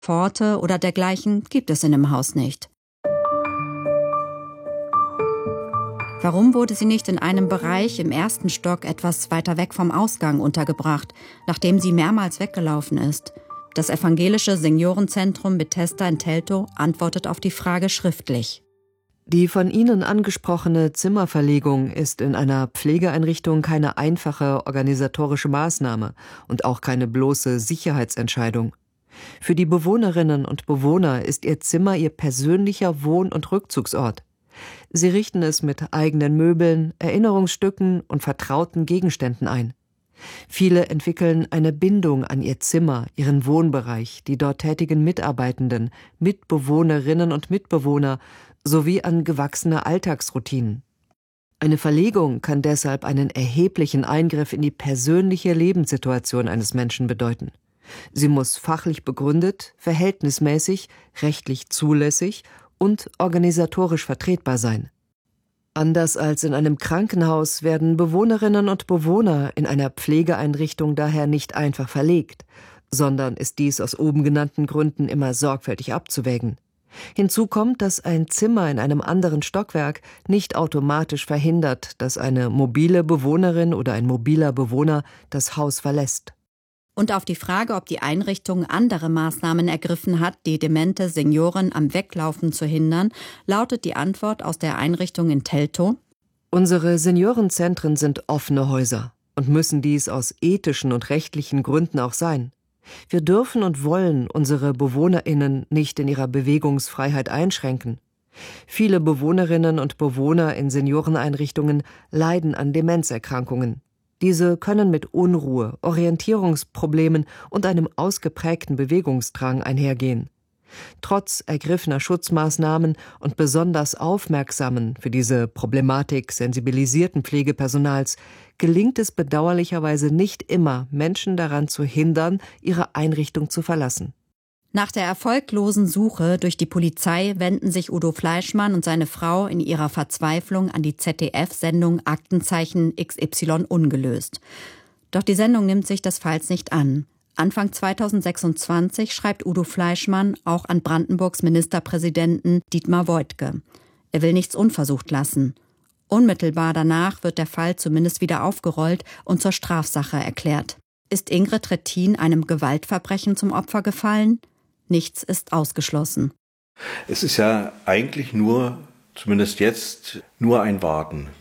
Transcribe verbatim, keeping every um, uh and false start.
Pforte oder dergleichen gibt es in dem Haus nicht. Warum wurde sie nicht in einem Bereich im ersten Stock etwas weiter weg vom Ausgang untergebracht, nachdem sie mehrmals weggelaufen ist? Das evangelische Seniorenzentrum Bethesda in Teltow antwortet auf die Frage schriftlich. Die von Ihnen angesprochene Zimmerverlegung ist in einer Pflegeeinrichtung keine einfache organisatorische Maßnahme und auch keine bloße Sicherheitsentscheidung. Für die Bewohnerinnen und Bewohner ist ihr Zimmer ihr persönlicher Wohn- und Rückzugsort. Sie richten es mit eigenen Möbeln, Erinnerungsstücken und vertrauten Gegenständen ein. Viele entwickeln eine Bindung an ihr Zimmer, ihren Wohnbereich, die dort tätigen Mitarbeitenden, Mitbewohnerinnen und Mitbewohner sowie an gewachsene Alltagsroutinen. Eine Verlegung kann deshalb einen erheblichen Eingriff in die persönliche Lebenssituation eines Menschen bedeuten. Sie muss fachlich begründet, verhältnismäßig, rechtlich zulässig und organisatorisch vertretbar sein. Anders als in einem Krankenhaus werden Bewohnerinnen und Bewohner in einer Pflegeeinrichtung daher nicht einfach verlegt, sondern ist dies aus oben genannten Gründen immer sorgfältig abzuwägen. Hinzu kommt, dass ein Zimmer in einem anderen Stockwerk nicht automatisch verhindert, dass eine mobile Bewohnerin oder ein mobiler Bewohner das Haus verlässt. Und auf die Frage, ob die Einrichtung andere Maßnahmen ergriffen hat, die demente Senioren am Weglaufen zu hindern, lautet die Antwort aus der Einrichtung in Teltow: Unsere Seniorenzentren sind offene Häuser und müssen dies aus ethischen und rechtlichen Gründen auch sein. Wir dürfen und wollen unsere BewohnerInnen nicht in ihrer Bewegungsfreiheit einschränken. Viele Bewohnerinnen und Bewohner in Senioreneinrichtungen leiden an Demenzerkrankungen. Diese können mit Unruhe, Orientierungsproblemen und einem ausgeprägten Bewegungsdrang einhergehen. Trotz ergriffener Schutzmaßnahmen und besonders aufmerksamen, für diese Problematik sensibilisierten Pflegepersonals gelingt es bedauerlicherweise nicht immer, Menschen daran zu hindern, ihre Einrichtung zu verlassen. Nach der erfolglosen Suche durch die Polizei wenden sich Udo Fleischmann und seine Frau in ihrer Verzweiflung an die Z D F-Sendung Aktenzeichen X Y ungelöst. Doch die Sendung nimmt sich des Falls nicht an. Anfang zweitausendsechsundzwanzig schreibt Udo Fleischmann auch an Brandenburgs Ministerpräsidenten Dietmar Woidke. Er will nichts unversucht lassen. Unmittelbar danach wird der Fall zumindest wieder aufgerollt und zur Strafsache erklärt. Ist Ingrid Rettin einem Gewaltverbrechen zum Opfer gefallen? Nichts ist ausgeschlossen. Es ist ja eigentlich nur, zumindest jetzt, nur ein Warten.